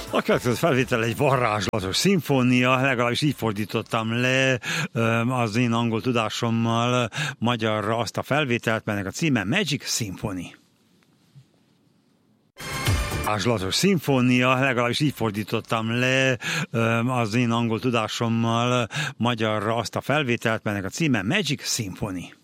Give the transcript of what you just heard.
A következő felvétel egy varázslatos szimfónia, legalábbis így fordítottam le az én angol tudásommal magyarra azt a felvételt, melynek a címe Magic Symphony. Varázslatos szimfónia, legalábbis így fordítottam le az én angol tudásommal magyarra azt a felvételt, melynek a címe Magic Symphony.